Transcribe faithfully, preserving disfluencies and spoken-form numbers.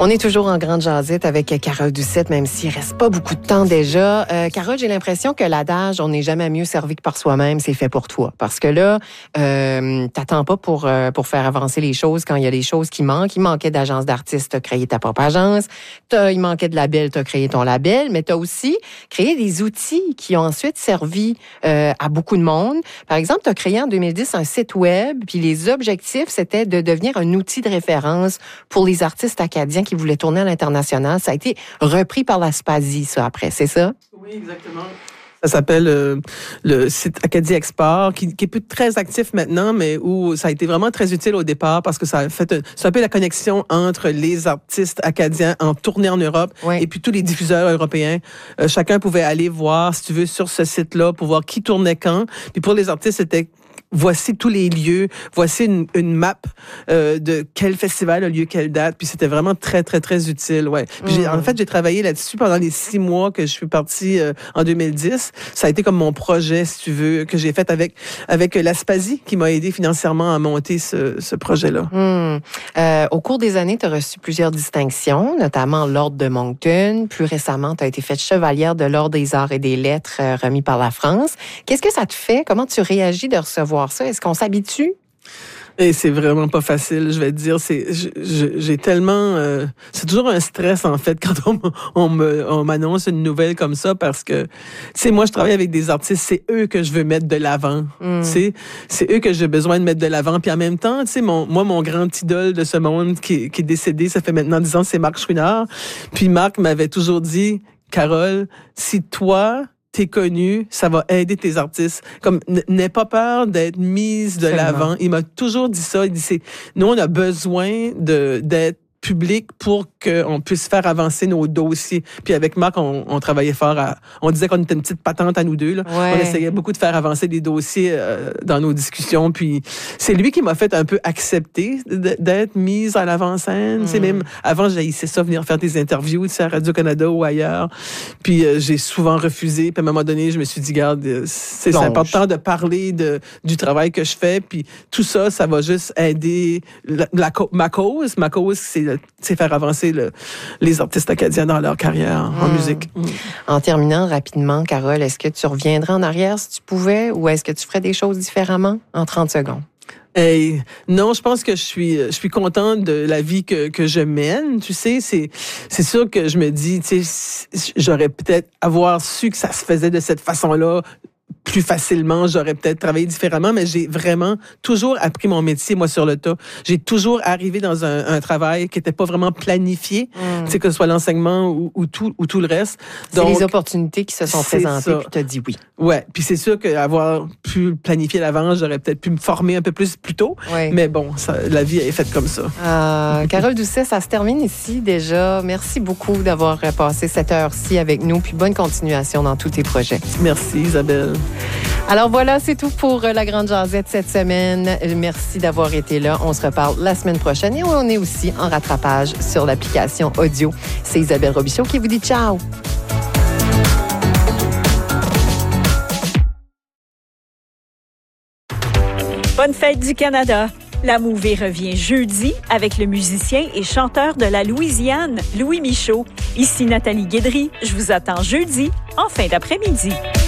On est toujours en grande jasette avec Carole Doucette, même s'il reste pas beaucoup de temps déjà. Euh, Carole, j'ai l'impression que l'adage « on n'est jamais mieux servi que par soi-même », c'est fait pour toi. Parce que là, euh, t'attends pas pour euh, pour faire avancer les choses quand il y a des choses qui manquent. Il manquait d'agence d'artistes, t'as créé ta propre agence. T'as, il manquait de label, t'as créé ton label. Mais t'as aussi créé des outils qui ont ensuite servi euh, à beaucoup de monde. Par exemple, t'as créé en deux mille dix un site web, puis les objectifs, c'était de devenir un outil de référence pour les artistes acadiens qui voulaient tourner à l'international. Ça a été repris par la Spasie, ça, après, c'est ça? Oui, exactement. Ça s'appelle euh, le site Acadie Export, qui, qui est plus très actif maintenant, mais où ça a été vraiment très utile au départ parce que ça a fait un, c'est un peu la connexion entre les artistes acadiens en tournée en Europe oui. et puis tous les diffuseurs européens. Euh, chacun pouvait aller voir, si tu veux, sur ce site-là pour voir qui tournait quand. Puis pour les artistes, c'était voici tous les lieux, voici une, une map euh, de quel festival a lieu, quelle date, puis c'était vraiment très, très, très utile, ouais. Puis j'ai, en fait, j'ai travaillé là-dessus pendant les six mois que je suis partie euh, en deux mille dix. Ça a été comme mon projet, si tu veux, que j'ai fait avec avec l'Aspasie, qui m'a aidé financièrement à monter ce, ce projet-là. Mmh. Euh, au cours des années, tu as reçu plusieurs distinctions, notamment l'Ordre de Moncton. Plus récemment, tu as été faite chevalière de l'Ordre des arts et des lettres euh, remis par la France. Qu'est-ce que ça te fait? Comment tu réagis de recevoir ça? Est-ce qu'on s'habitue? Et c'est vraiment pas facile, je vais te dire. C'est, je, je, j'ai tellement, euh, c'est toujours un stress en fait quand on, on me, on m'annonce une nouvelle comme ça parce que, tu sais, moi je travaille avec des artistes, c'est eux que je veux mettre de l'avant. Mm. Tu sais, c'est eux que j'ai besoin de mettre de l'avant. Puis en même temps, tu sais, mon, moi mon grand idole de ce monde qui, qui est décédé, ça fait maintenant dix ans, c'est Marc Chouinard. Puis Marc m'avait toujours dit, Carole, si toi t'es connu, ça va aider tes artistes. Comme, n'aie pas peur d'être mise de Absolument. L'avant. Il m'a toujours dit ça. Il dit, c'est, nous, on a besoin de, d'être public pour qu'on puisse faire avancer nos dossiers. Puis avec Marc, on, on travaillait fort à... On disait qu'on était une petite patente à nous deux. Là. Ouais. On essayait beaucoup de faire avancer les dossiers euh, dans nos discussions. Puis c'est lui qui m'a fait un peu accepter d'être mise à l'avant-scène. Mm. Même avant, j'haïssais ça, venir faire des interviews à Radio-Canada ou ailleurs. Puis euh, j'ai souvent refusé. Puis à un moment donné, je me suis dit, garde, c'est, c'est important de parler de, du travail que je fais. Puis tout ça, ça va juste aider la, la, ma cause. Ma cause, c'est c'est faire avancer le, les artistes acadiens dans leur carrière mmh. en musique. Mmh. En terminant rapidement, Carole, est-ce que tu reviendrais en arrière si tu pouvais ou est-ce que tu ferais des choses différemment en trente secondes? Hey, non, je pense que je suis je suis contente de la vie que que je mène, tu sais, c'est c'est sûr que je me dis, tu sais, j'aurais peut-être avoir su que ça se faisait de cette façon-là plus facilement, j'aurais peut-être travaillé différemment, mais j'ai vraiment toujours appris mon métier, moi, sur le tas. J'ai toujours arrivé dans un, un travail qui n'était pas vraiment planifié, mm. tu sais, que ce soit l'enseignement ou, ou, tout, ou tout le reste. Donc, c'est les opportunités qui se sont présentées, puis tu as dit oui. Ouais, puis c'est sûr qu'avoir pu planifier l'avance, j'aurais peut-être pu me former un peu plus plus tôt, oui. mais bon, ça, la vie est faite comme ça. Euh, Carole Doucet, ça se termine ici déjà. Merci beaucoup d'avoir passé cette heure-ci avec nous, puis bonne continuation dans tous tes projets. Merci, Isabelle. Alors voilà, c'est tout pour la Grande Jasette cette semaine. Merci d'avoir été là. On se reparle la semaine prochaine et on est aussi en rattrapage sur l'application audio. C'est Isabelle Robichaud qui vous dit ciao. Bonne fête du Canada. La Mouvée revient jeudi avec le musicien et chanteur de la Louisiane, Louis Michaud. Ici Nathalie Guédry. Je vous attends jeudi en fin d'après-midi.